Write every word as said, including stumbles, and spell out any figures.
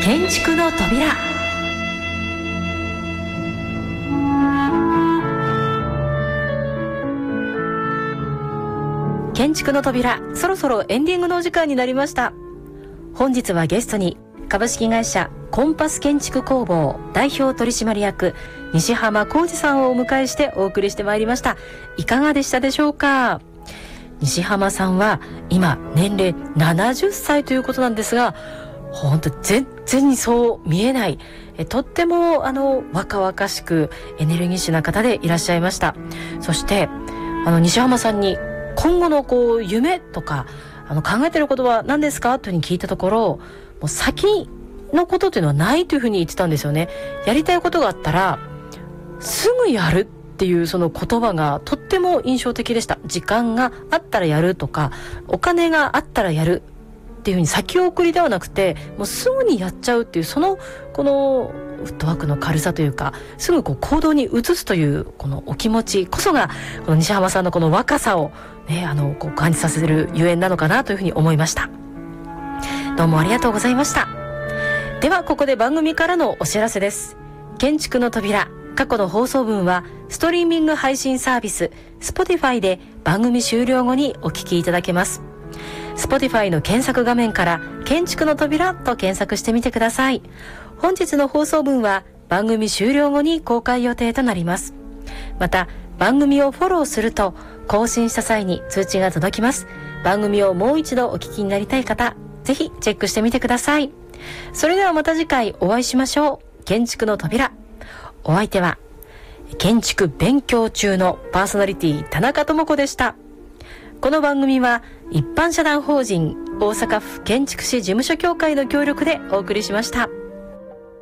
建築の扉。建築の扉、そろそろエンディングのお時間になりました。本日はゲストに株式会社コンパス建築工房代表取締役西浜浩二さんをお迎えしてお送りしてまいりました。いかがでしたでしょうか。西浜さんは今年齢ななじゅっさいということなんですが、本当全然にそう見えない、えとってもあの若々しくエネルギッシュな方でいらっしゃいました。そしてあの西浜さんに今後のこう夢とかあの考えてることは何ですかというふうに聞いたところ、もう先のことというのはないというふうに言ってたんですよね。やりたいことがあったらすぐやるっていうその言葉がとっても印象的でした。時間があったらやるとか、お金があったらやるっていうふうに先送りではなくて、もうすぐにやっちゃうっていう、そのこのフットワークの軽さというか、すぐこう行動に移すというこのお気持ちこそが、この西浜さんのこの若さをね、あのこう感じさせるゆえんなのかなというふうに思いました。どうもありがとうございました。ではここで番組からのお知らせです。建築の扉、過去の放送分はストリーミング配信サービス Spotify で番組終了後にお聞きいただけます。 Spotify の検索画面から建築の扉と検索してみてください。本日の放送分は番組終了後に公開予定となります。また番組をフォローすると更新した際に通知が届きます。番組をもう一度お聞きになりたい方、ぜひチェックしてみてください。それではまた次回お会いしましょう。建築の扉、お相手は建築勉強中のパーソナリティ田中智子でした。この番組は一般社団法人大阪府建築士事務所協会の協力でお送りしました。